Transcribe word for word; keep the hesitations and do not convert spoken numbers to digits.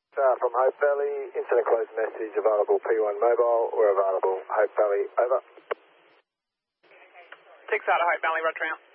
Uh, from Hope Valley, incident close message available P one mobile, we're available Hope Valley, over. Six out of Hope Valley, roger out.